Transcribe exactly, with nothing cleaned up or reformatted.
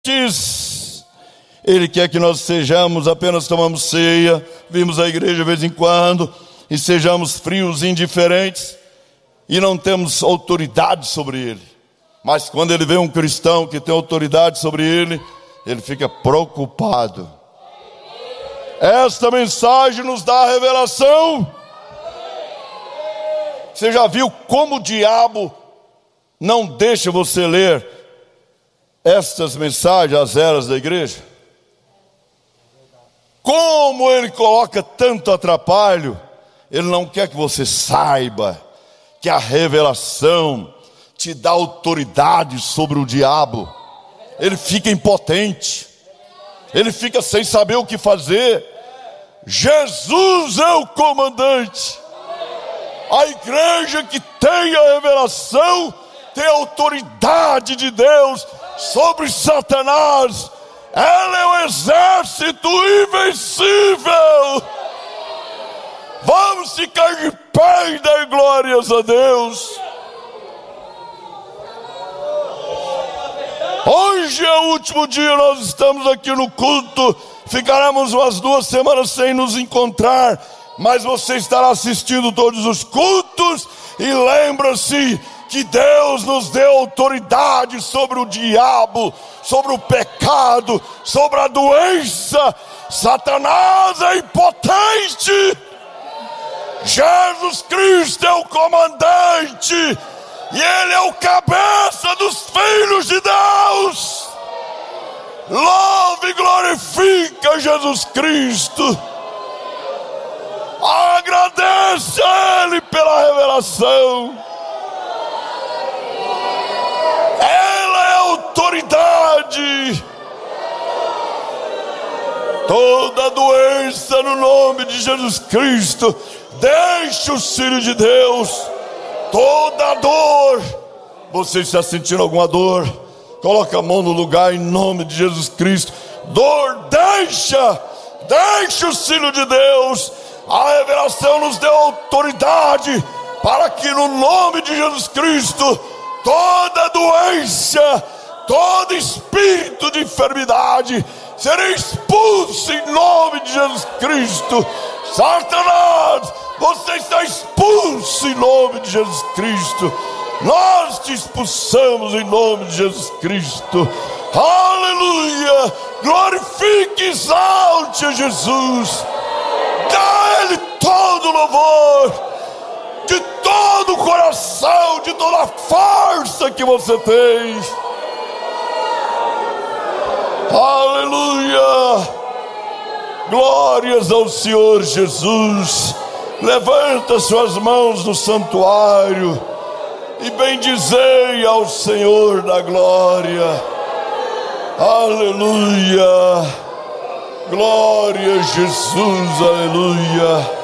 Ele quer que nós sejamos, apenas tomamos ceia, vimos a igreja de vez em quando, e sejamos frios e indiferentes, e não temos autoridade sobre ele. Mas quando ele vê um cristão que tem autoridade sobre ele, ele fica preocupado. Esta mensagem nos dá a revelação. Você já viu como o diabo não deixa você ler estas mensagens, as eras da igreja? Como ele coloca tanto atrapalho. Ele não quer que você saiba que a revelação te dá autoridade sobre o diabo. Ele fica impotente, ele fica sem saber o que fazer. Jesus é o comandante. A igreja que tem a revelação tem a autoridade de Deus sobre Satanás. Ela é o exército invencível. Vamos ficar de pé e dar glórias a Deus. Hoje é o último dia, nós estamos aqui no culto. Ficaremos umas duas semanas sem nos encontrar, mas você estará assistindo todos os cultos. E lembra-se que Deus nos deu autoridade sobre o diabo, sobre o pecado, sobre a doença. Satanás é impotente. Jesus Cristo é o comandante, e Ele é o cabeça dos filhos de Deus. Louve e glorifica Jesus Cristo. Agradeça a Ele pela revelação. Ela é autoridade. Toda doença no nome de Jesus Cristo, deixe os filhos de Deus. Toda dor, você está sentindo alguma dor? Coloca a mão no lugar em nome de Jesus Cristo. Dor, deixa, deixa os filhos de Deus. A revelação nos deu autoridade para que no nome de Jesus Cristo toda doença, todo espírito de enfermidade será expulso em nome de Jesus Cristo. Satanás, você está expulso em nome de Jesus Cristo. Nós te expulsamos em nome de Jesus Cristo. Aleluia! Glorifique e exalte a Jesus. Dá a Ele todo o louvor, de todo o coração, de toda a força que você tem. Aleluia! Glórias ao Senhor Jesus. Levanta suas mãos no santuário e bendizei ao Senhor da glória. Aleluia! Glória a Jesus, aleluia!